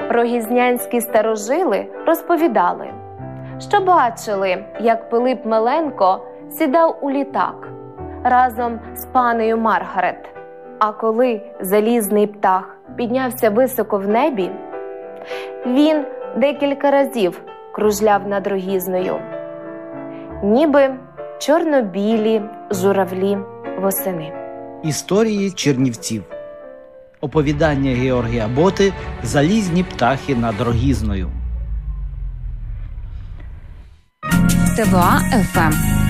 Рогізнянські старожили розповідали, що бачили, як Пилип Меленко сідав у літак разом з панею Маргарет, а коли залізний птах піднявся високо в небі, він декілька разів кружляв над Рогізною, ніби чорно-білі журавлі восени. Історії Чернівців. Оповідання Георгія Боти «Залізні птахи над Рогізною». ТВА ФМ.